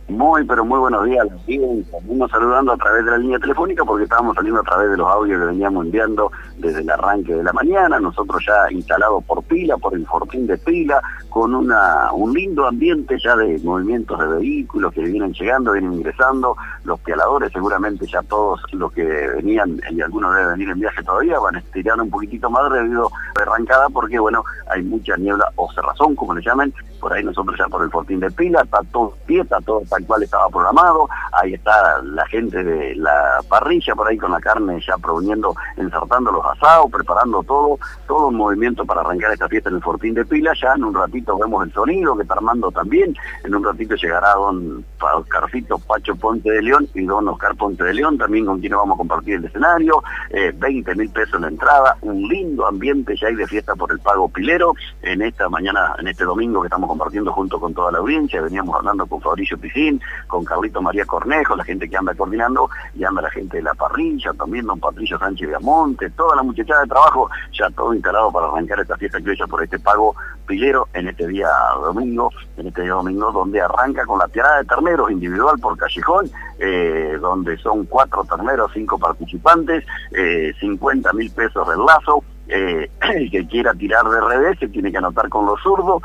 Muy, pero muy buenos días. Seguimos saludando a través de la línea telefónica porque estábamos saliendo a través de los audios que veníamos enviando desde el arranque de la mañana. Nosotros ya instalados por pila, por el Fortín de Pila, con un lindo ambiente ya de movimientos de vehículos que vienen llegando, vienen ingresando. Los pialadores seguramente ya todos los que venían, y algunos deben venir en viaje todavía, van a estirar un poquitito más debido a la arrancada porque, bueno, hay mucha niebla o cerrazón, como le llamen. Por ahí nosotros ya por el Fortín de Pila, está todo pie, todo tal cual estaba programado. Ahí está la gente de la parrilla por ahí con la carne ya proveniendo, ensartando los asados, preparando todo un movimiento para arrancar esta fiesta en el Fortín de Pila. Ya en un ratito vemos el sonido que está armando también. En un ratito llegará don Oscarcito Pacho Ponte de León y don Oscar Ponte de León, también con quienes vamos a compartir el escenario. 20.000 pesos en la entrada, un lindo ambiente ya hay de fiesta por el pago pilero en esta mañana, en este domingo que estamos compartiendo junto con toda la audiencia. Veníamos hablando con Fabricio Piscín, con Carlito María Cornejo, la gente que anda coordinando, y anda la gente de la parrilla, también don Patricio Sánchez Viamonte, toda la muchachada de trabajo, ya todo instalado para arrancar esta fiesta criolla por este pago pilero en este día domingo, donde arranca con la tirada de terneros individual por callejón, donde son 4 terneros, 5 participantes, 50.000 pesos del lazo. El que quiera tirar de revés se tiene que anotar con los zurdos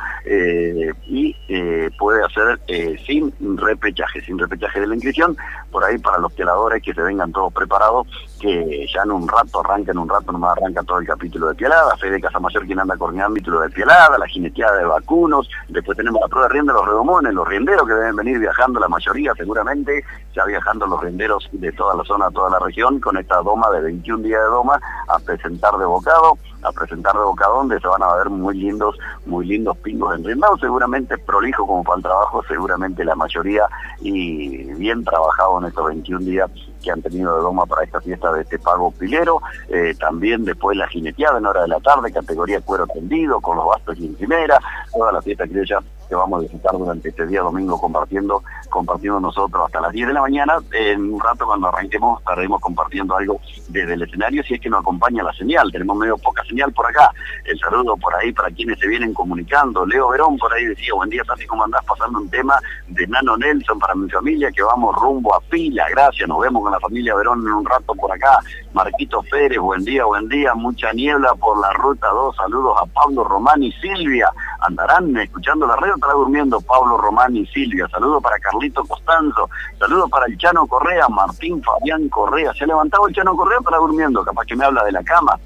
y puede hacer sin repechaje de la inscripción. Por ahí para los pialadores que se vengan todos preparados, que ya en un rato nomás arranca todo el capítulo de pialada. Fede Casamayor quien anda coordinando el título de pialada, la jineteada de vacunos, después tenemos la prueba de rienda de los redomones, los rienderos que deben venir viajando, la mayoría seguramente, ya viajando los rienderos de toda la zona, toda la región, con esta doma de 21 días de doma, a presentar de bocado, donde se van a ver muy lindos pingos enriendados, seguramente prolijo como para el trabajo, seguramente la mayoría, y bien trabajado en estos 21 días que han tenido de doma para esta fiesta de este pago pilero. También después la jineteada en hora de la tarde, categoría cuero tendido, con los bastos y en primera, toda la fiesta criolla que vamos a disfrutar durante este día domingo compartiendo nosotros hasta las 10 de la mañana. En un rato cuando arranquemos estaremos compartiendo algo desde el escenario, si es que nos acompaña la señal. Tenemos medio poca señal por acá. El saludo por ahí para quienes se vienen comunicando. Leo Verón por ahí decía: buen día, Tati, ¿cómo andás? Pasando un tema de Nano Nelson para mi familia, que vamos rumbo a Pila. Gracias, nos vemos con la familia Verón en un rato por acá. Marquito Pérez, buen día, mucha niebla por la ruta 2, saludos a Pablo Román y Silvia. Andarán escuchando la red o estará durmiendo Pablo Román y Silvia. Saludos para Carlito Costanzo, saludos para el Chano Correa, Martín Fabián Correa. ¿Se ha levantado el Chano Correa o estará durmiendo? Capaz que me habla de la cama,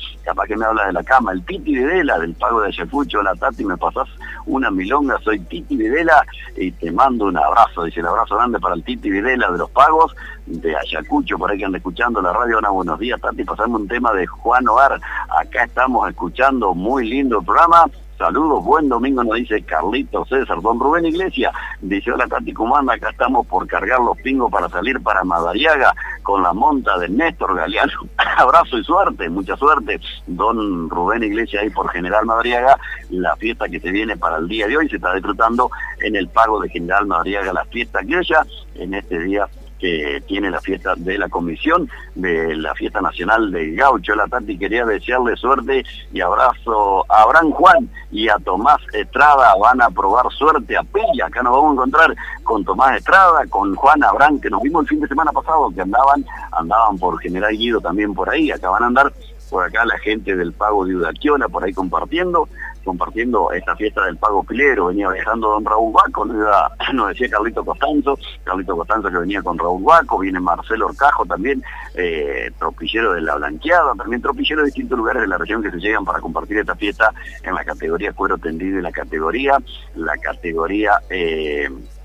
el Titi Videla del pago de Ayacucho. Hola Tati, me pasás una milonga, soy Titi Videla y te mando un abrazo. Dice, el abrazo grande para el Titi Videla de los pagos de Ayacucho, por ahí que anda escuchando la radio. Hola, buenos días Tati, pasando un tema de Juan Ovar, acá estamos escuchando, muy lindo el programa. Saludos, buen domingo, nos dice Carlito César. Don Rubén Iglesias dice: hola Tati, ¿cómo anda? Acá estamos por cargar los pingos para salir para Madariaga con la monta de Néstor Galeano. Abrazo y suerte, mucha suerte. Don Rubén Iglesias ahí por General Madariaga, la fiesta que se viene para el día de hoy se está disfrutando en el pago de General Madariaga, la fiesta criolla, en este día que tiene la fiesta de la comisión de la fiesta nacional del gaucho. La Tati, quería desearle suerte y abrazo a Abraham Juan y a Tomás Estrada. Van a probar suerte a Pilla. Acá nos vamos a encontrar con Tomás Estrada, con Juan Abraham, que nos vimos el fin de semana pasado, que andaban por General Guido también por ahí. Acá van a andar por acá la gente del pago de Udaquiona por ahí compartiendo esta fiesta del pago pilero. Venía viajando don Raúl Baco, nos decía Carlito Costanzo que venía con Raúl Baco, viene Marcelo Orcajo también, tropillero de La Blanqueada, también tropillero de distintos lugares de la región que se llegan para compartir esta fiesta en la categoría cuero tendido y la categoría